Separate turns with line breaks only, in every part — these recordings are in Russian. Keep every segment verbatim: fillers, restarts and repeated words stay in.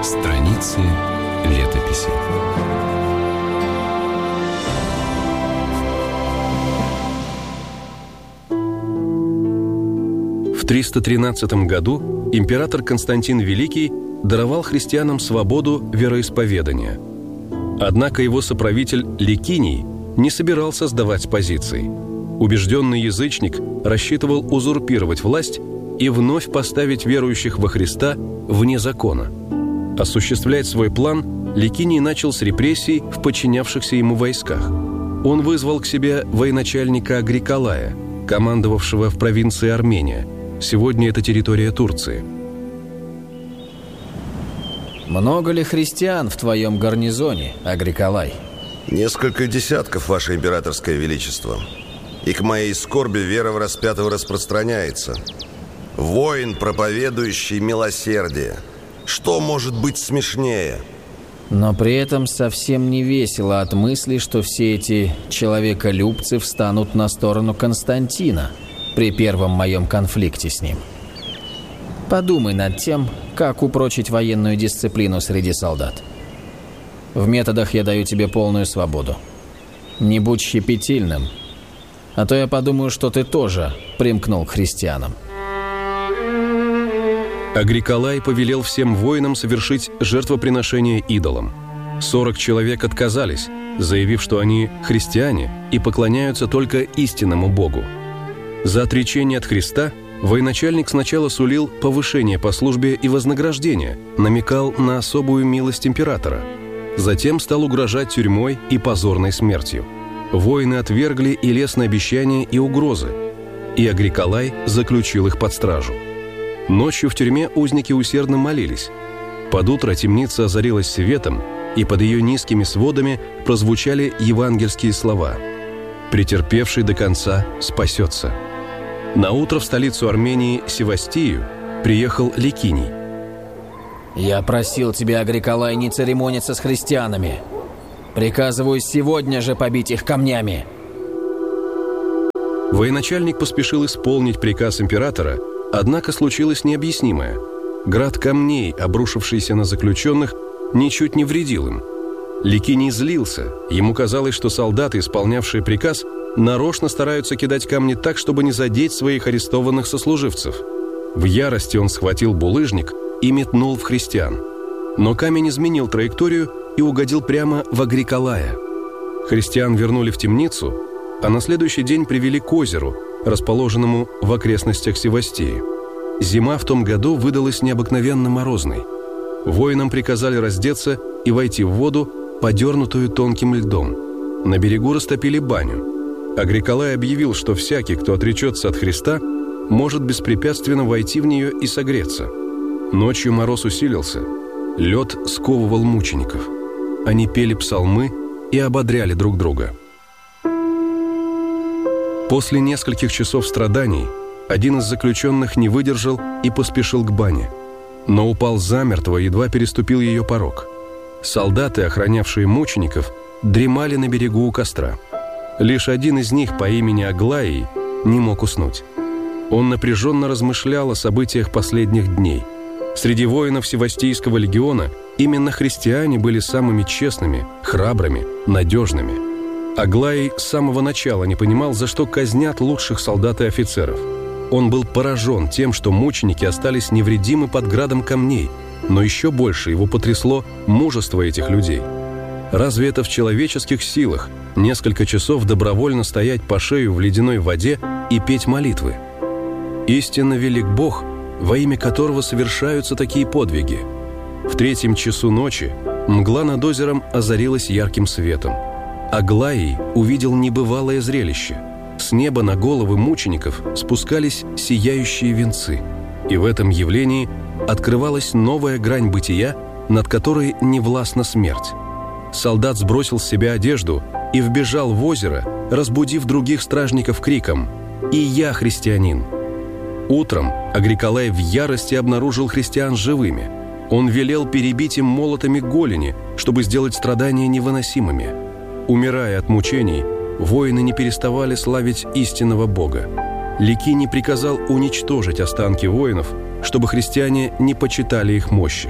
Страницы летописи. В триста тринадцатом году император Константин Великий даровал христианам свободу вероисповедания. Однако его соправитель Ликиний не собирался сдавать позиций. Убежденный язычник рассчитывал узурпировать власть и вновь поставить верующих во Христа вне закона. Осуществлять свой план Ликиний начал с репрессий в подчинявшихся ему войсках. Он вызвал к себе военачальника Агриколая, командовавшего в провинции Армения. Сегодня это территория Турции.
Много ли христиан в твоем гарнизоне, Агриколай?
Несколько десятков, Ваше Императорское Величество. И к моей скорби вера в распятого распространяется. Воин, проповедующий милосердие. Что может быть смешнее?
Но при этом совсем не весело от мысли, что все эти человеколюбцы встанут на сторону Константина при первом моем конфликте с ним. Подумай над тем, как упрочить военную дисциплину среди солдат. В методах я даю тебе полную свободу. Не будь щепетильным, а то я подумаю, что ты тоже примкнул к христианам.
Агриколай повелел всем воинам совершить жертвоприношение идолам. Сорок человек отказались, заявив, что они христиане и поклоняются только истинному Богу. За отречение от Христа военачальник сначала сулил повышение по службе и вознаграждение, намекал на особую милость императора. Затем стал угрожать тюрьмой и позорной смертью. Воины отвергли и лестные обещания, и угрозы, и Агриколай заключил их под стражу. Ночью в тюрьме узники усердно молились. Под утро темница озарилась светом, и под ее низкими сводами прозвучали евангельские слова: «Претерпевший до конца спасется». Наутро в столицу Армении Севастию приехал Ликиний.
«Я просил тебя, Агриколай, не церемониться с христианами. Приказываю сегодня же побить их камнями».
Военачальник поспешил исполнить приказ императора, однако случилось необъяснимое. Град камней, обрушившийся на заключенных, ничуть не вредил им. Ликиний злился. Ему казалось, что солдаты, исполнявшие приказ, нарочно стараются кидать камни так, чтобы не задеть своих арестованных сослуживцев. В ярости он схватил булыжник и метнул в христиан. Но камень изменил траекторию и угодил прямо в Агриколая. Христиан вернули в темницу, а на следующий день привели к озеру, расположенному в окрестностях Севастии. Зима в том году выдалась необыкновенно морозной. Воинам приказали раздеться и войти в воду, подернутую тонким льдом. На берегу растопили баню. Агриколай объявил, что всякий, кто отречется от Христа, может беспрепятственно войти в нее и согреться. Ночью мороз усилился. Лед сковывал мучеников. Они пели псалмы и ободряли друг друга. После нескольких часов страданий один из заключенных не выдержал и поспешил к бане, но упал замертво, едва переступил ее порог. Солдаты, охранявшие мучеников, дремали на берегу у костра. Лишь один из них по имени Аглаий не мог уснуть. Он напряженно размышлял о событиях последних дней. Среди воинов Севастийского легиона именно христиане были самыми честными, храбрыми, надежными. Аглаий с самого начала не понимал, за что казнят лучших солдат и офицеров. Он был поражен тем, что мученики остались невредимы под градом камней, но еще больше его потрясло мужество этих людей. Разве это в человеческих силах несколько часов добровольно стоять по шею в ледяной воде и петь молитвы? Истинно велик Бог, во имя которого совершаются такие подвиги. В третьем часу ночи мгла над озером озарилась ярким светом. Аглаий увидел небывалое зрелище. С неба на головы мучеников спускались сияющие венцы. И в этом явлении открывалась новая грань бытия, над которой не властна смерть. Солдат сбросил с себя одежду и вбежал в озеро, разбудив других стражников криком: «И я христианин!». Утром Агриколай в ярости обнаружил христиан живыми. Он велел перебить им молотами голени, чтобы сделать страдания невыносимыми. Умирая от мучений, воины не переставали славить истинного Бога. Ликиний приказал уничтожить останки воинов, чтобы христиане не почитали их мощи.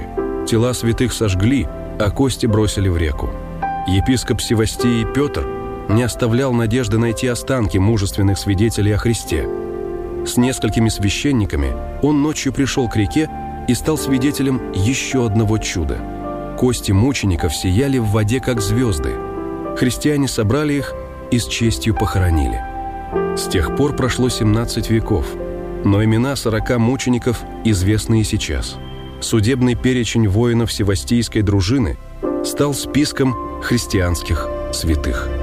Тела святых сожгли, а кости бросили в реку. Епископ Севастий Петр не оставлял надежды найти останки мужественных свидетелей о Христе. С несколькими священниками он ночью пришел к реке и стал свидетелем еще одного чуда. Кости мучеников сияли в воде, как звезды. Христиане собрали их и с честью похоронили. С тех пор прошло семнадцать веков, но имена сорока мучеников известны и сейчас. Судебный перечень воинов Севастийской дружины стал списком христианских святых.